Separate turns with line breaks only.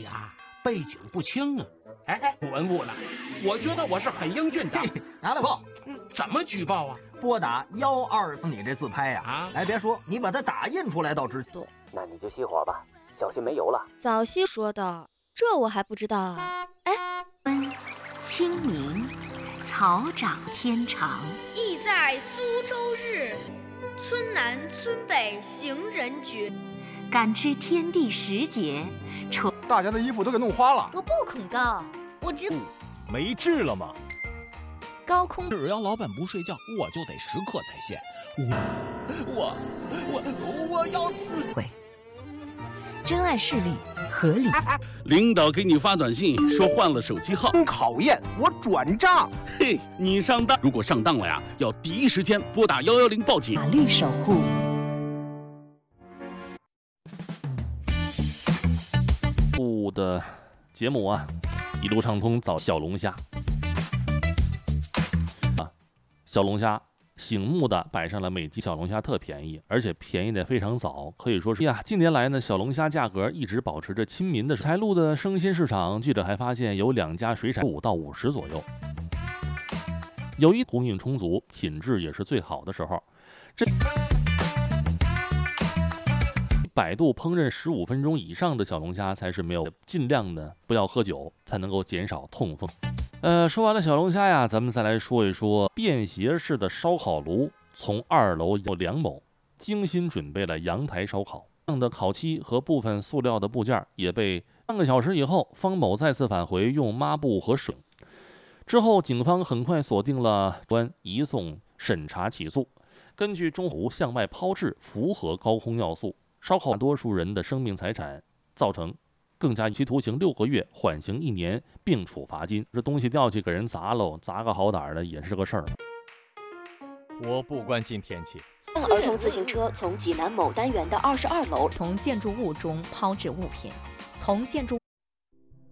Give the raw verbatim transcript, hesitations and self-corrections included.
呀背景不清啊。哎哎，不文物了，我觉得我是很英俊的。
拿来报，
怎么举报啊？
拨打幺二四，你这自拍呀、啊，
啊，
哎，别说，你把它打印出来倒值。
那你就熄火吧，小心没油了。
早些说的，这我还不知道啊。哎，
清明，草长天长。
意在苏州日，村南村北行人绝。
感知天地时节，
大家的衣服都给弄花了。
我不恐高，我只
没治了吗？
高空
只要老板不睡觉，我就得时刻在线。我我我我要自
毁。真爱势力合理。
领导给你发短信说换了手机号，
考验我转账。
嘿，你上当！如果上当了呀，要第一时间拨打幺幺零报警。
法律守护。
部的节目啊，一路畅通找小龙虾啊，小龙虾醒目的摆上了每集小龙虾特便宜，而且便宜的非常早，可以说是呀。近年来呢，小龙虾价格一直保持着亲民的。柴路的生鲜市场，记者还发现有两家水产五到五十左右，由于供应充足，品质也是最好的时候。这百度烹饪十五分钟以上的小龙虾才是没有，尽量的不要喝酒，才能够减少痛风。呃，说完了小龙虾呀，咱们再来说一说便携式的烧烤炉。从二楼有梁某精心准备了阳台烧烤，这样的烤漆和部分塑料的部件也被半个小时以后，方某再次返回用抹布和水。之后，警方很快锁定了关，移送审查起诉。根据中湖向外抛掷符合高空要素。烧烤多数人的生命财产，造成更加期徒刑六个月，缓刑一年，并处罚金。这东西掉去给人砸喽，砸个好歹的也是个事儿。
我不关心天气。
儿童自行车从济南某单元的二十二楼
从建筑物中抛掷物品，从建筑。